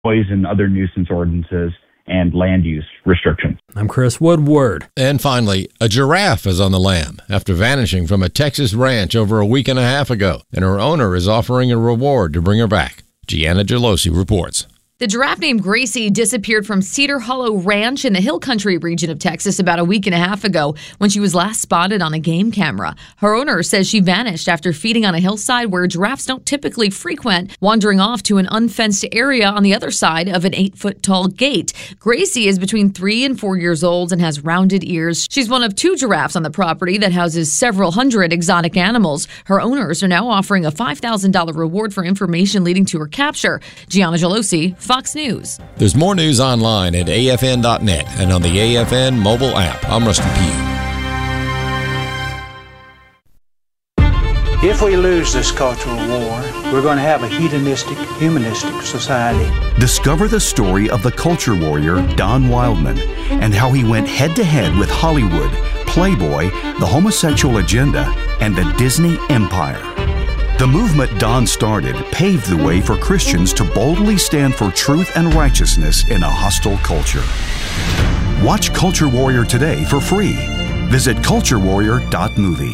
noise and other nuisance ordinances and land use restrictions. I'm Chris Woodward. And finally, a giraffe is on the lam after vanishing from a Texas ranch over a week and a half ago, and her owner is offering a reward to bring her back. Gianna Gelosi reports. The giraffe named Gracie disappeared from Cedar Hollow Ranch in the Hill Country region of Texas about a week and a half ago when she was last spotted on a game camera. Her owner says she vanished after feeding on a hillside where giraffes don't typically frequent, wandering off to an unfenced area on the other side of an 8-foot-tall gate. Gracie is between 3 and 4 years old and has rounded ears. She's one of 2 giraffes on the property that houses several hundred exotic animals. Her owners are now offering a $5,000 reward for information leading to her capture. Gianna Gelosi, Fox News. There's more news online at afn.net and on the AFN mobile app. I'm Rusty Pugh. If we lose this cultural war, we're going to have a hedonistic, humanistic society. Discover the story of the culture warrior Don Wildman and how he went head-to-head with Hollywood, Playboy, the homosexual agenda, and the Disney Empire. The movement Don started paved the way for Christians to boldly stand for truth and righteousness in a hostile culture. Watch Culture Warrior today for free. Visit culturewarrior.movie.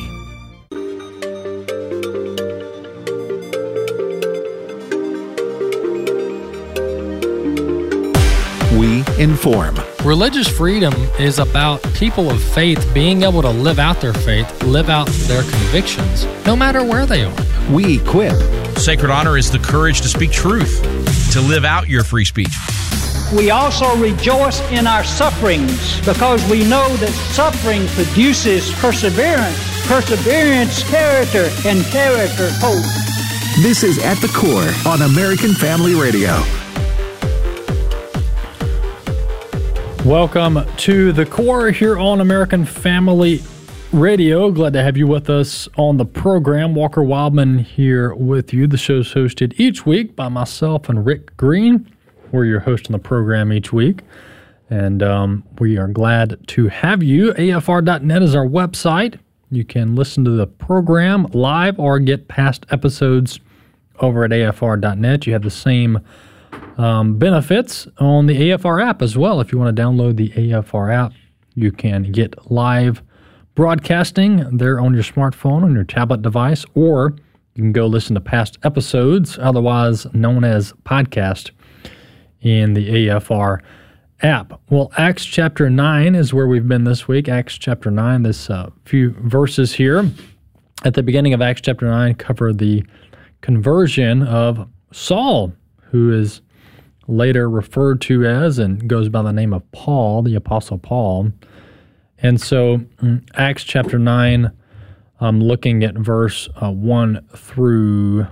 We inform. Religious freedom is about people of faith being able to live out their faith, live out their convictions, no matter where they are. We equip. Sacred honor is the courage to speak truth, to live out your free speech. We also rejoice in our sufferings because we know that suffering produces perseverance, perseverance, character, and character, hope. This is At the Core on American Family Radio. Welcome to The Core here on American Family Radio. Glad to have you with us on the program. Walker Wildman here with you. The show's hosted each week by myself and Rick Green. We're your host on the program each week, and we are glad to have you. AFR.net is our website. You can listen to the program live or get past episodes over at AFR.net. You have the same benefits on the AFR app as well. If you want to download the AFR app, you can get live broadcasting there on your smartphone, on your tablet device, or you can go listen to past episodes, otherwise known as podcast, in the AFR app. Well, Acts chapter 9 is where we've been this week. Acts chapter 9, this few verses here at the beginning of Acts chapter 9 cover the conversion of Saul, who is later referred to as and goes by the name of Paul, the Apostle Paul. And so Acts chapter 9, I'm looking at verse 1 through,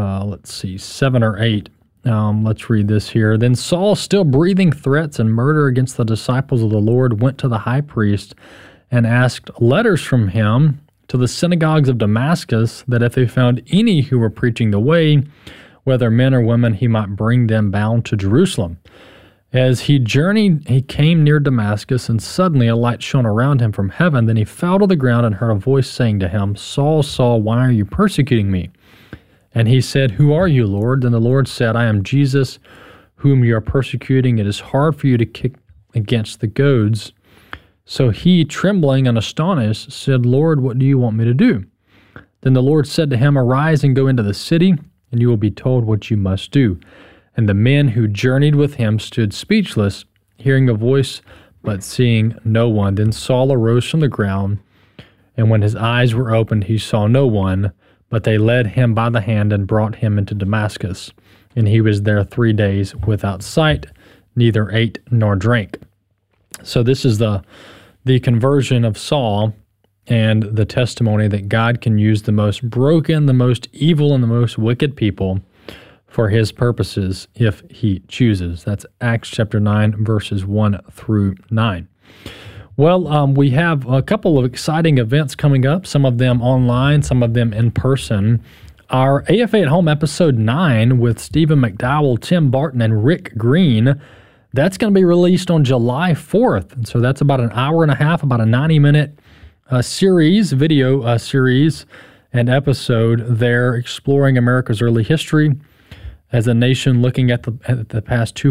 7 or 8. Let's read this here. Then Saul, still breathing threats and murder against the disciples of the Lord, went to the high priest and asked letters from him to the synagogues of Damascus, that if they found any who were preaching the way, whether men or women, he might bring them bound to Jerusalem. As he journeyed, he came near Damascus, and suddenly a light shone around him from heaven. Then he fell to the ground and heard a voice saying to him, Saul, Saul, why are you persecuting me? And he said, Who are you, Lord? Then the Lord said, I am Jesus, whom you are persecuting. It is hard for you to kick against the goads. So he, trembling and astonished, said, Lord, what do you want me to do? Then the Lord said to him, Arise and go into the city, and you will be told what you must do. And the men who journeyed with him stood speechless, hearing a voice, but seeing no one. Then Saul arose from the ground, and when his eyes were opened, he saw no one, but they led him by the hand and brought him into Damascus. And he was there 3 days without sight, neither ate nor drank. So this is the conversion of Saul, and the testimony that God can use the most broken, the most evil, and the most wicked people for his purposes if he chooses. That's Acts chapter 9, verses 1 through 9. Well, we have a couple of exciting events coming up, some of them online, some of them in person. Our AFA at Home episode 9 with Stephen McDowell, Tim Barton, and Rick Green, that's going to be released on July 4th. And so that's about an hour and a half, about a 90-minute video series and episode there exploring America's early history as a nation looking at the past